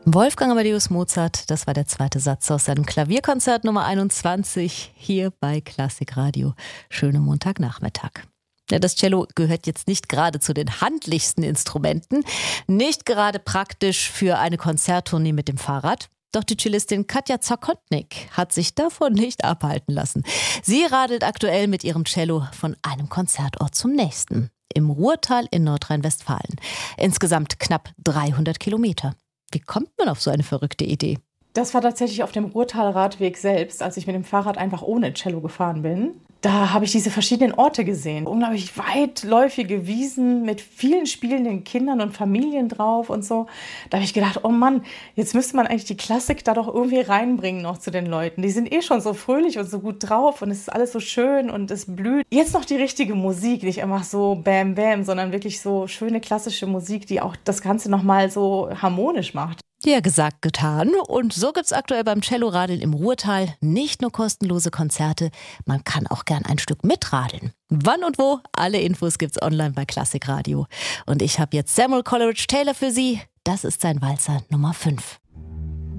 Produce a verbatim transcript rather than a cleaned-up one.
Wolfgang Amadeus Mozart, das war der zweite Satz aus seinem Klavierkonzert Nummer einundzwanzig hier bei Klassikradio. Schönen Montagnachmittag. Ja, das Cello gehört jetzt nicht gerade zu den handlichsten Instrumenten, nicht gerade praktisch für eine Konzerttournee mit dem Fahrrad. Doch die Cellistin Katja Zakotnik hat sich davon nicht abhalten lassen. Sie radelt aktuell mit ihrem Cello von einem Konzertort zum nächsten. Im Ruhrtal in Nordrhein-Westfalen. Insgesamt knapp dreihundert Kilometer. Wie kommt man auf so eine verrückte Idee? Das war tatsächlich auf dem Ruhrtal-Radweg selbst, als ich mit dem Fahrrad einfach ohne Cello gefahren bin. Da habe ich diese verschiedenen Orte gesehen. Unglaublich weitläufige Wiesen mit vielen spielenden Kindern und Familien drauf und so. Da habe ich gedacht, oh Mann, jetzt müsste man eigentlich die Klassik da doch irgendwie reinbringen noch zu den Leuten. Die sind eh schon so fröhlich und so gut drauf und es ist alles so schön und es blüht. Jetzt noch die richtige Musik, nicht einfach so Bam Bam, sondern wirklich so schöne klassische Musik, die auch das Ganze nochmal so harmonisch macht. Ja, gesagt, getan. Und so gibt's aktuell beim Celloradeln im Ruhrtal nicht nur kostenlose Konzerte, man kann auch gern ein Stück mitradeln. Wann und wo? Alle Infos gibt's online bei Klassikradio. Und ich habe jetzt Samuel Coleridge Taylor für Sie. Das ist sein Walzer Nummer fünf.